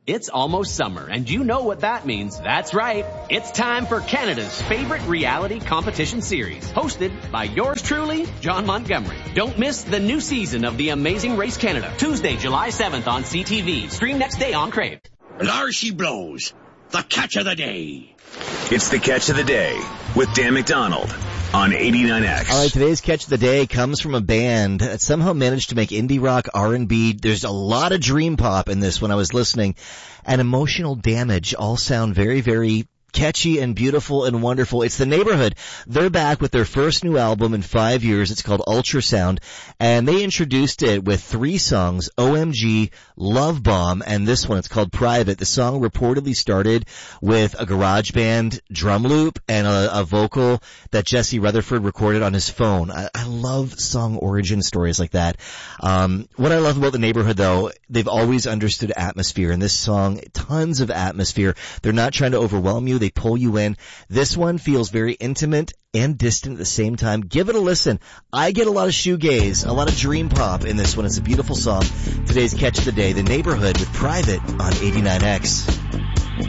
It's almost summer, and you know what that means. That's right. It's time for Canada's favorite reality competition series, hosted by yours truly, John Montgomery. Don't miss the new season of The Amazing Race Canada, Tuesday, July 7th on CTV. Stream next day on Crave. There she blows. The catch of the day. It's the catch of the day with Dan McDonald on 89X. All right, today's catch of the day comes from a band that somehow managed to make indie rock, R&B. There's a lot of dream pop in this when I was listening. And Emotional Damage all sound very, very catchy and beautiful and wonderful. It's The Neighborhood. They're back with their first new album in 5 years. It's called Ultrasound, and they introduced it with 3 songs, OMG, Love Bomb, and this one, it's called Private. The song reportedly started with a garage band drum loop and a vocal that Jesse Rutherford recorded on his phone. I love song origin stories like that. What I love about The Neighborhood, though, they've always understood atmosphere. In this song, tons of atmosphere. They're not trying to overwhelm you. They pull you in. This one feels very intimate and distant at the same time. Give it a listen. I get a lot of shoegaze, a lot of dream pop in this one. It's a beautiful song. Today's catch of the day, The Neighborhood with Private on 89X.